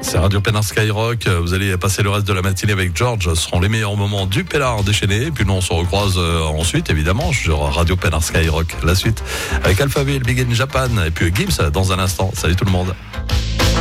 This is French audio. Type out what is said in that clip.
C'est Radio Pénard Skyrock. Vous allez passer le reste de la matinée avec George. Ce seront les meilleurs moments du Pénard déchaîné. Et puis nous, on se recroise ensuite, évidemment, sur Radio Pénard Skyrock. La suite avec Alphabet, le Big in Japan. Et puis Gims dans un instant. Salut tout le monde.